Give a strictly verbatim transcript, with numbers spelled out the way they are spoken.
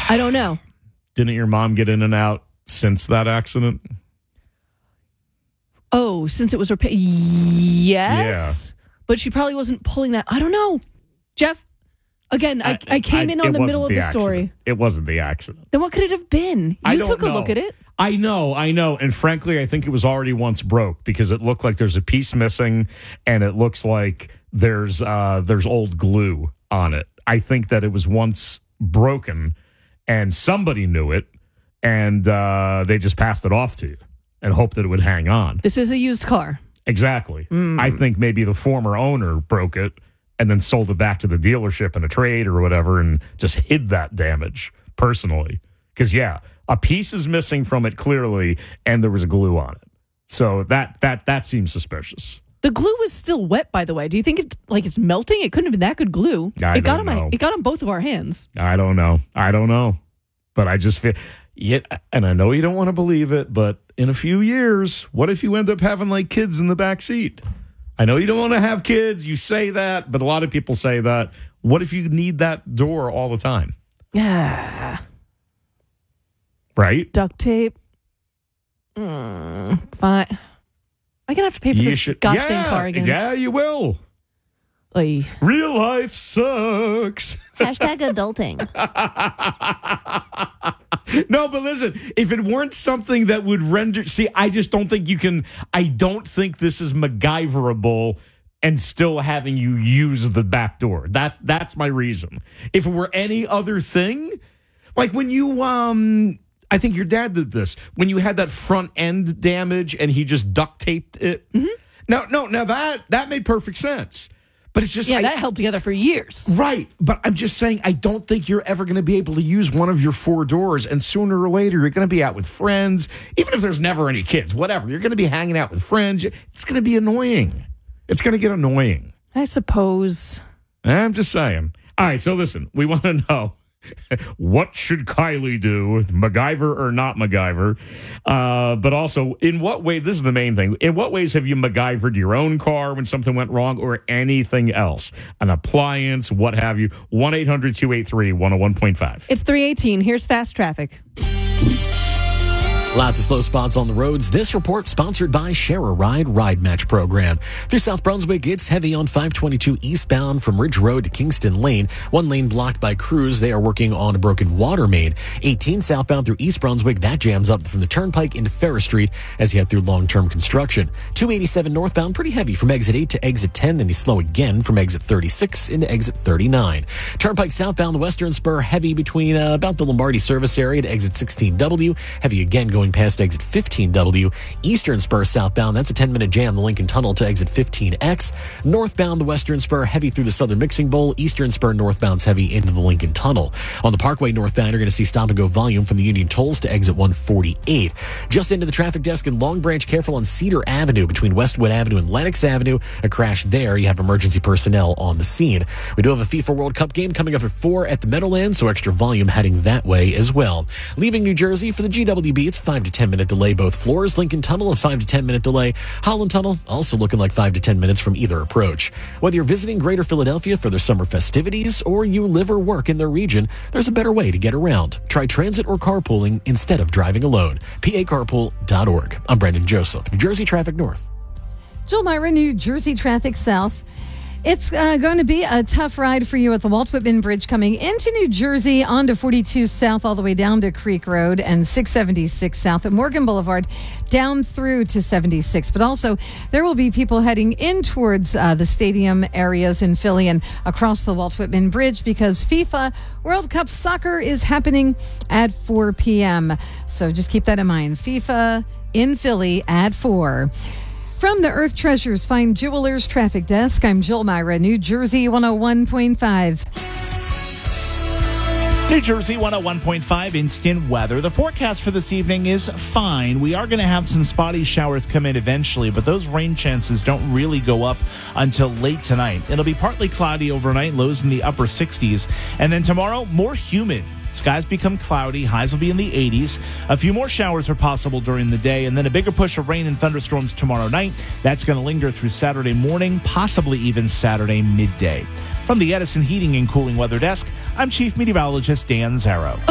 I don't know. Didn't your mom get in and out since that accident? Oh, since it was her... Pa- yes. Yeah. But she probably wasn't pulling that. I don't know. Jeff, again, I, I came I, in on the middle of the, the story. It wasn't the accident. Then what could it have been? You I don't took a know. look at it. I know, I know. And frankly, I think it was already once broke because it looked like there's a piece missing and it looks like there's uh, there's old glue on it. I think that it was once broken and somebody knew it and uh, they just passed it off to you and hoped that it would hang on. This is a used car. Exactly. Mm. I think maybe the former owner broke it and then sold it back to the dealership in a trade or whatever and just hid that damage personally. Because, yeah, a piece is missing from it clearly, and there was a glue on it. So that that that seems suspicious. The glue was still wet, by the way. Do you think it's like it's melting? It couldn't have been that good glue. I it got don't on know. my, it got on both of our hands. I don't know. I don't know. But I just feel, yet, and I know you don't want to believe it, but in a few years, what if you end up having like kids in the back seat? I know you don't want to have kids. You say that, but a lot of people say that. What if you need that door all the time? Yeah. Right? Duct tape. Mm, fine. I'm going to have to pay for you this should, gosh yeah, dang car again. Yeah, you will. Oy. Real life sucks. Hashtag adulting. No, but listen, if it weren't something that would render... See, I just don't think you can... I don't think this is MacGyverable and still having you use the back door. That's, that's my reason. If it were any other thing, like when you... um. I think your dad did this when you had that front end damage and he just duct taped it. Mm-hmm. No, no, now that that made perfect sense. But it's just yeah, I, that held together for years. Right. But I'm just saying, I don't think you're ever going to be able to use one of your four doors. And sooner or later, you're going to be out with friends. Even if there's never any kids, whatever. You're going to be hanging out with friends. It's going to be annoying. It's going to get annoying. I suppose. I'm just saying. All right. So listen, we want to know. What should Kylie do, MacGyver or not MacGyver? Uh, but also, in what way, this is the main thing, in what ways have you MacGyvered your own car when something went wrong or anything else? An appliance, what have you? one eight hundred two eight three one oh one point five. It's three eighteen. Here's fast traffic. Lots of slow spots on the roads. This report sponsored by Share a Ride Ride Match Program. Through South Brunswick, it's heavy on five twenty-two eastbound from Ridge Road to Kingston Lane. One lane blocked by crews. They are working on a broken water main. eighteen southbound through East Brunswick. That jams up from the Turnpike into Ferris Street as you head through long-term construction. two eighty-seven northbound, pretty heavy from exit eight to exit ten. Then you slow again from exit thirty-six into exit thirty-nine. Turnpike southbound, the Western Spur, heavy between uh, about the Lombardi service area to exit sixteen W. Heavy again going past exit fifteen W. Eastern Spur southbound, that's a ten-minute jam, the Lincoln Tunnel to exit fifteen X. Northbound, the Western Spur, heavy through the Southern Mixing Bowl. Eastern Spur northbound's heavy into the Lincoln Tunnel. On the Parkway northbound, you're going to see stop-and-go volume from the Union Tolls to exit one forty-eight. Just into the traffic desk in Long Branch, careful on Cedar Avenue between Westwood Avenue and Lenox Avenue. A crash there. You have emergency personnel on the scene. We do have a FIFA World Cup game coming up at four at the Meadowlands, so extra volume heading that way as well. Leaving New Jersey for the G W B, it's five to ten minute delay both floors. Lincoln Tunnel, a five to ten minute delay. Holland Tunnel, also looking like five to ten minutes from either approach. Whether you're visiting Greater Philadelphia for their summer festivities or you live or work in their region, there's a better way to get around. Try transit or carpooling instead of driving alone. P A carpool dot org. I'm Brendan Joseph, New Jersey Traffic North. Jill Myra, New Jersey Traffic South. It's uh, going to be a tough ride for you at the Walt Whitman Bridge coming into New Jersey onto forty-two South all the way down to Creek Road and six seventy-six South at Morgan Boulevard down through to seventy-six. But also there will be people heading in towards uh, the stadium areas in Philly and across the Walt Whitman Bridge because FIFA World Cup Soccer is happening at four p.m. So just keep that in mind. FIFA in Philly at four. From the Earth Treasures Fine Jewelers Traffic Desk, I'm Jill Myra, New Jersey one oh one point five. New Jersey one oh one point five instant weather. The forecast for this evening is fine. We are going to have some spotty showers come in eventually, but those rain chances don't really go up until late tonight. It'll be partly cloudy overnight, lows in the upper sixties. And then tomorrow, more humid. Skies become cloudy. Highs will be in the eighties. A few more showers are possible during the day, and then a bigger push of rain and thunderstorms tomorrow night. That's going to linger through Saturday morning, possibly even Saturday midday. From the Edison Heating and Cooling Weather Desk, I'm Chief Meteorologist Dan Zarrow.